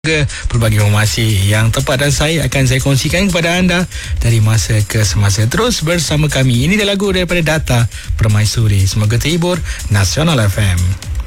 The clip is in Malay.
Pelbagai informasi yang tepat dan saya akan saya kongsikan kepada anda dari masa ke semasa. Terus bersama kami. Ini dia lagu daripada Data Permaisuri. Semoga terhibur. Nasional FM.